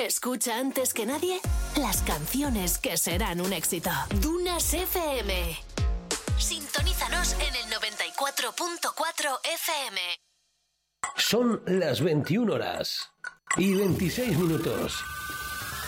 Escucha antes que nadie las canciones que serán un éxito. Dunas FM. Sintonízanos en el 94.4 FM. Son las 21 horas y 26 minutos.